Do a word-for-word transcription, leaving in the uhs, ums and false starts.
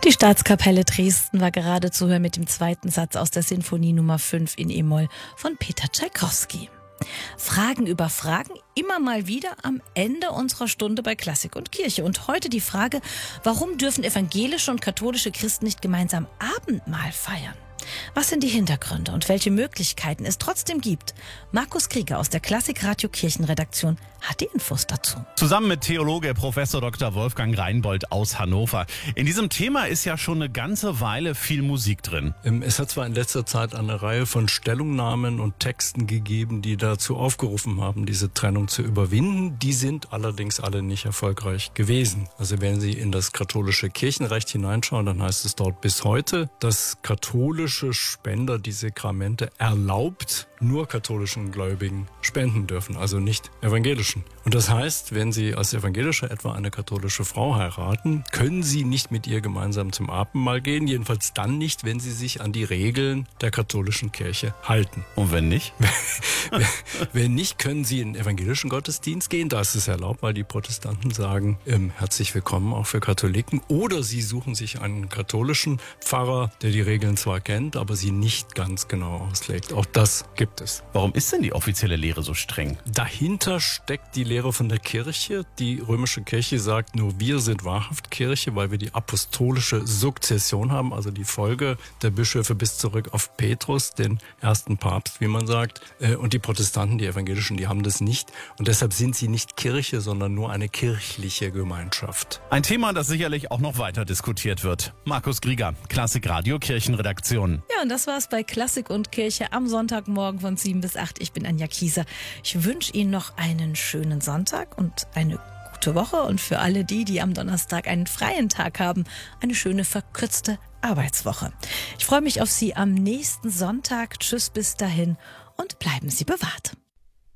Die Staatskapelle Dresden war gerade zu hören mit dem zweiten Satz aus der Sinfonie Nummer fünf in E-Moll von Peter Tschaikowski. Fragen über Fragen, immer mal wieder am Ende unserer Stunde bei Klassik und Kirche. Und heute die Frage, warum dürfen evangelische und katholische Christen nicht gemeinsam Abendmahl feiern? Was sind die Hintergründe und welche Möglichkeiten es trotzdem gibt? Markus Krieger aus der Klassik-Radio Kirchenredaktion hat die Infos dazu. Zusammen mit Theologe Professor Doktor Wolfgang Reinbold aus Hannover. In diesem Thema ist ja schon eine ganze Weile viel Musik drin. Es hat zwar in letzter Zeit eine Reihe von Stellungnahmen und Texten gegeben, die dazu aufgerufen haben, diese Trennung zu überwinden. Die sind allerdings alle nicht erfolgreich gewesen. Also wenn Sie in das katholische Kirchenrecht hineinschauen, dann heißt es dort bis heute, dass katholische Spender die Sakramente erlaubt nur katholischen Gläubigen spenden dürfen, also nicht evangelischen. Und das heißt, wenn Sie als Evangelischer etwa eine katholische Frau heiraten, können Sie nicht mit ihr gemeinsam zum Abendmahl gehen, jedenfalls dann nicht, wenn Sie sich an die Regeln der katholischen Kirche halten. Und wenn nicht? Wenn nicht, können Sie in den evangelischen Gottesdienst gehen, da ist es erlaubt, weil die Protestanten sagen, ähm, herzlich willkommen auch für Katholiken. Oder Sie suchen sich einen katholischen Pfarrer, der die Regeln zwar kennt, aber sie nicht ganz genau auslegt. Auch das gibt es. Warum ist denn die offizielle Lehre so streng? Dahinter steckt die Lehre von der Kirche. Die römische Kirche sagt, nur wir sind wahrhaft Kirche, weil wir die apostolische Sukzession haben, also die Folge der Bischöfe bis zurück auf Petrus, den ersten Papst, wie man sagt. Und die Protestanten, die Evangelischen, die haben das nicht. Und deshalb sind sie nicht Kirche, sondern nur eine kirchliche Gemeinschaft. Ein Thema, das sicherlich auch noch weiter diskutiert wird. Markus Krieger, Klassik-Radio Kirchenredaktion. Ja, und das war's bei Klassik und Kirche am Sonntagmorgen von sieben bis acht. Ich bin Anja Kieser. Ich wünsche Ihnen noch einen schönen Sonntag und eine gute Woche. Und für alle die, die am Donnerstag einen freien Tag haben, eine schöne verkürzte Arbeitswoche. Ich freue mich auf Sie am nächsten Sonntag. Tschüss, bis dahin und bleiben Sie bewahrt.